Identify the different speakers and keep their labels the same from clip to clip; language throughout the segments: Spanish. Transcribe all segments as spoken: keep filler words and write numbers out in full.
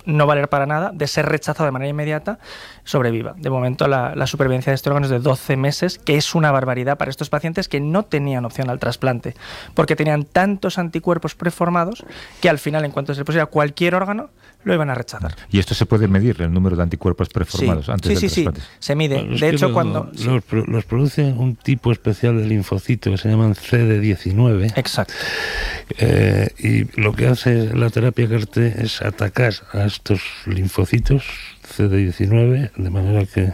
Speaker 1: no valer para nada, de ser rechazado de manera inmediata, sobreviva. De momento la, la supervivencia de este órgano es de doce meses, que es una barbaridad para estos pacientes que no tenían opción al trasplante, porque tenían tantos anticuerpos preformados que al final, en cuanto se les pusiera cualquier órgano, lo iban a rechazar.
Speaker 2: ¿Y esto se puede medir, el número de anticuerpos preformados
Speaker 1: sí,
Speaker 2: antes
Speaker 1: sí,
Speaker 2: del
Speaker 1: sí,
Speaker 2: trasplante?
Speaker 1: Sí, se mide.
Speaker 3: Bueno,
Speaker 1: de hecho,
Speaker 3: lo,
Speaker 1: cuando...
Speaker 3: Los, sí. los produce un tipo especial de linfocito que se llaman C D diecinueve.
Speaker 1: Exacto.
Speaker 3: Eh, y lo que hace la terapia C A R T es atacar a estos linfocitos C D diecinueve de manera que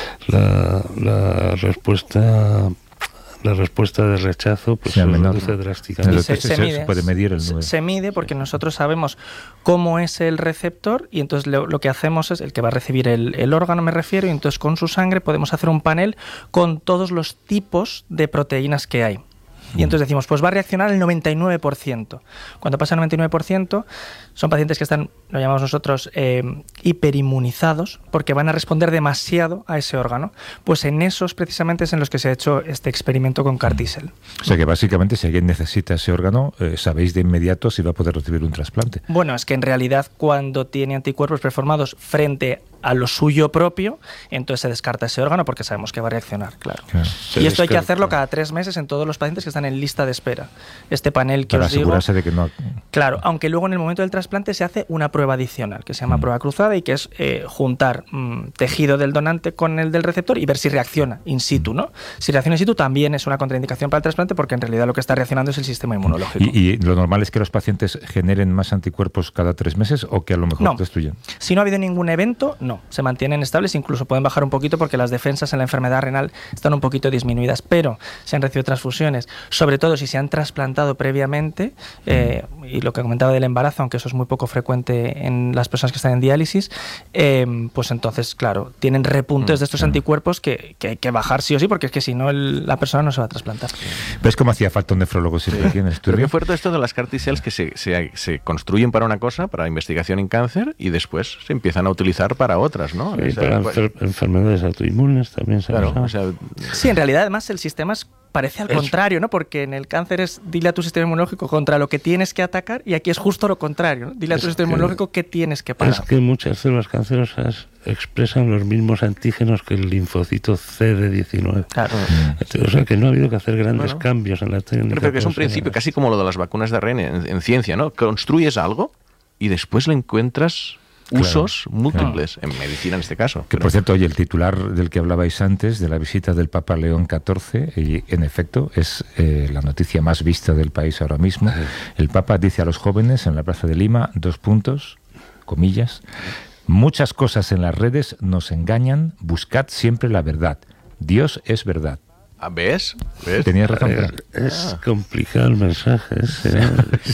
Speaker 3: la, la respuesta... la respuesta de rechazo pues sí, se reduce ¿no? drásticamente.
Speaker 1: Se, se, se, mide,
Speaker 2: se puede medir el número.
Speaker 1: Se, se mide porque nosotros sabemos cómo es el receptor y entonces lo, lo que hacemos es el que va a recibir el, el órgano, me refiero, y entonces con su sangre podemos hacer un panel con todos los tipos de proteínas que hay. Y entonces decimos, pues va a reaccionar el noventa y nueve por ciento. Cuando pasa el noventa y nueve por ciento, son pacientes que están, lo llamamos nosotros, eh, hiperinmunizados, porque van a responder demasiado a ese órgano. Pues en esos precisamente es en los que se ha hecho este experimento con CAR-T-cell.
Speaker 2: O sea que básicamente si alguien necesita ese órgano, eh, sabéis de inmediato si va a poder recibir un trasplante.
Speaker 1: Bueno, es que en realidad cuando tiene anticuerpos preformados frente a lo suyo propio, entonces se descarta ese órgano porque sabemos que va a reaccionar, claro. claro. Y esto hay que hacerlo cada tres meses en todos los pacientes que están en lista de espera. Este panel que
Speaker 2: Para
Speaker 1: os digo...
Speaker 2: asegurarse de que no...
Speaker 1: Claro, aunque luego en el momento del trasplante se hace una prueba adicional, que se llama mm. prueba cruzada y que es eh, juntar mmm, tejido del donante con el del receptor y ver si reacciona in situ, ¿no? Si reacciona in situ también es una contraindicación para el trasplante porque en realidad lo que está reaccionando es el sistema inmunológico.
Speaker 2: ¿Y, y lo normal es que los pacientes generen más anticuerpos cada tres meses o que a lo mejor
Speaker 1: no.
Speaker 2: destruyen?
Speaker 1: Si no ha habido ningún evento, no. Se mantienen estables, incluso pueden bajar un poquito porque las defensas en la enfermedad renal están un poquito disminuidas, pero si han recibido transfusiones, sobre todo si se han trasplantado previamente, eh, y lo que comentaba del embarazo, aunque eso es muy poco frecuente en las personas que están en diálisis, eh, pues entonces, claro, tienen repuntes de estos anticuerpos que, que hay que bajar sí o sí, porque es que si no el, la persona no se va a trasplantar.
Speaker 2: ¿Ves cómo hacía falta un nefrólogo siempre
Speaker 4: sí.
Speaker 2: aquí en el estudio?
Speaker 4: Pero qué fuerte esto de las CAR T-cells que se, se, se construyen para una cosa, para investigación en cáncer, y después se empiezan a utilizar para otras, ¿no?
Speaker 3: Sí, o sea, para pues, enfer- enfermedades autoinmunes también se
Speaker 4: claro, o sea,
Speaker 1: sí, en realidad además el sistema es parece al Eso. contrario, ¿no? Porque en el cáncer es dile a tu sistema inmunológico contra lo que tienes que atacar y aquí es justo lo contrario, ¿no? Dile a tu es sistema que, inmunológico qué tienes que parar.
Speaker 3: Es que muchas células cancerosas expresan los mismos antígenos que el linfocito C D diecinueve.
Speaker 1: Claro.
Speaker 3: O sea que no ha habido que hacer grandes
Speaker 4: bueno,
Speaker 3: cambios en la técnica.
Speaker 4: Pero que es un principio casi como lo de las vacunas de A R N en, en ciencia, ¿no? Construyes algo y después le encuentras usos claro, múltiples, claro. en medicina en este caso.
Speaker 2: Que pero... por cierto, oye, el titular del que hablabais antes, de la visita del Papa León catorce, y en efecto es eh, la noticia más vista del país ahora mismo. El Papa dice a los jóvenes en la Plaza de Lima, dos puntos, comillas, muchas cosas en las redes nos engañan, buscad siempre la verdad. Dios es verdad.
Speaker 4: ¿Ves? ¿Ves?
Speaker 2: Tenías razón.
Speaker 3: Eh, es ah. complicado el mensaje ese. ¿eh?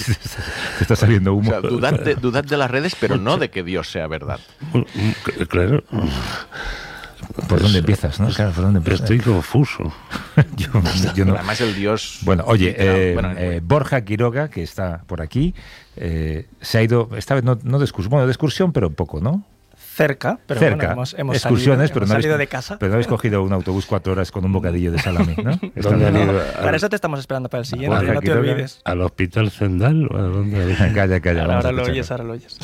Speaker 2: Te está saliendo humo.
Speaker 4: O sea, dudad, de, dudad de las redes, pero no de que Dios sea verdad.
Speaker 3: Claro.
Speaker 2: ¿Por pues, dónde empiezas? ¿No? Claro, ¿por dónde empiezas?
Speaker 3: Estoy confuso.
Speaker 2: yo, yo no.
Speaker 4: Además el Dios...
Speaker 2: Bueno, oye, eh, bueno, eh, Borja Quiroga, que está por aquí, eh, se ha ido, esta vez no, no de excursión, bueno, de excursión, pero poco, ¿no?
Speaker 1: Cerca, pero
Speaker 2: Cerca.
Speaker 1: Bueno, hemos, hemos
Speaker 2: excursiones,
Speaker 1: salido,
Speaker 2: pero,
Speaker 1: hemos
Speaker 2: no
Speaker 1: salido
Speaker 2: habéis,
Speaker 1: de casa.
Speaker 2: pero no habéis cogido un autobús cuatro horas con un bocadillo de salami, ¿no?
Speaker 3: ¿Dónde han ido?
Speaker 1: Para al... eso te estamos esperando para el siguiente,
Speaker 3: Borja
Speaker 1: no te
Speaker 3: Quiroga,
Speaker 1: olvides.
Speaker 3: ¿Al Hospital Zendal o a dónde?
Speaker 2: Calla, calla.
Speaker 1: Ahora, ahora lo oyes, ahora lo oyes.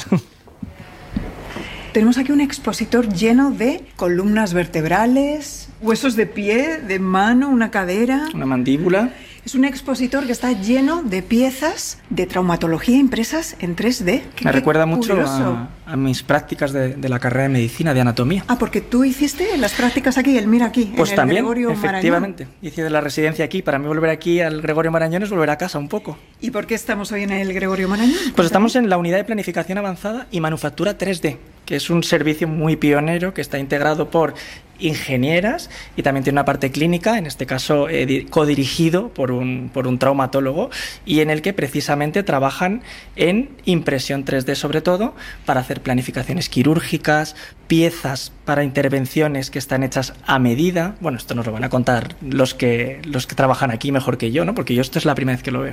Speaker 5: Tenemos aquí un expositor lleno de columnas vertebrales, huesos de pie, de mano, una cadera...
Speaker 1: Una mandíbula...
Speaker 5: Es un expositor que está lleno de piezas de traumatología impresas en tres D.
Speaker 1: ¿Qué, Me recuerda mucho a, a mis prácticas de, de la carrera de medicina, de anatomía.
Speaker 5: Ah, porque tú hiciste las prácticas aquí, el mira aquí,
Speaker 1: pues
Speaker 5: en el
Speaker 1: también,
Speaker 5: Gregorio
Speaker 1: efectivamente.
Speaker 5: Marañón.
Speaker 1: Hice de la residencia aquí. Para mí volver aquí al Gregorio Marañón es volver a casa un poco.
Speaker 5: ¿Y por qué estamos hoy en el Gregorio Marañón?
Speaker 1: Pues estamos en la unidad de planificación avanzada y manufactura tres D, que es un servicio muy pionero que está integrado por ingenieras y también tiene una parte clínica, en este caso eh, codirigido por un, por un traumatólogo y en el que precisamente trabajan en impresión tres D sobre todo para hacer planificaciones quirúrgicas, piezas para intervenciones que están hechas a medida. Bueno, esto nos lo van a contar los que, los que trabajan aquí mejor que yo, ¿no? Porque yo esto es la primera vez que lo veo.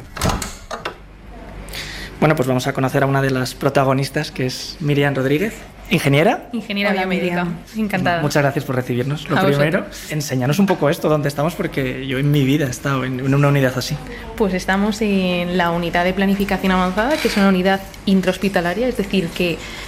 Speaker 1: Bueno, pues vamos a conocer a una de las protagonistas, que es Miriam Rodríguez. ¿Ingeniera?
Speaker 6: Ingeniera biomédica. Encantada.
Speaker 1: Muchas gracias por recibirnos. Lo
Speaker 6: a
Speaker 1: primero,
Speaker 6: vosotros.
Speaker 1: Enséñanos un poco esto, dónde estamos, porque yo en mi vida he estado en, en una unidad así.
Speaker 6: Pues estamos en la unidad de planificación avanzada, que es una unidad intrahospitalaria, es decir, que